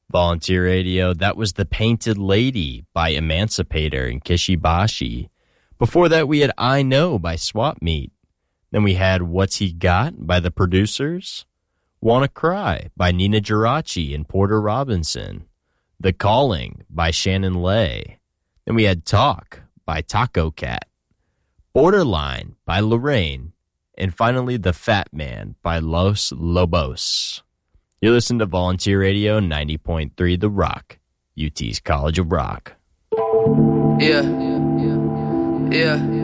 Volunteer Radio, that was The Painted Lady by Emancipator and Kishibashi. Before that, we had I Know by Swap Meet. Then we had What's He Got by The Producers. Wanna Cry by Nina Geraci and Porter Robinson. The Calling by Shannon Lay. Then we had Talk by Taco Cat. Borderline by Lorraine. And finally, The Fat Man by Los Lobos. You're listening to Volunteer Radio 90.3 The Rock, UT's College of Rock. Yeah.